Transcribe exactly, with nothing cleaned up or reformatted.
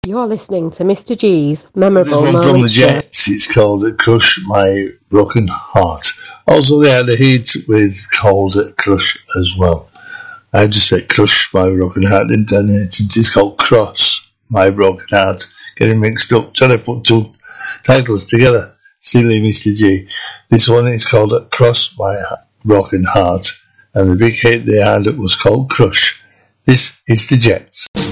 You're listening to Mister G's memorable This one moment from the show. Jets. It's called Crush My Broken Heart. Also, they had a hit with called Crush as well. I just said Crush My Broken Heart, didn't I? It's called Cross My Broken Heart. Getting mixed up. Trying to put two titles together. Silly Mister G. This one is called Cross My Broken Heart. And the big hit they had was called Crush. This is the Jets.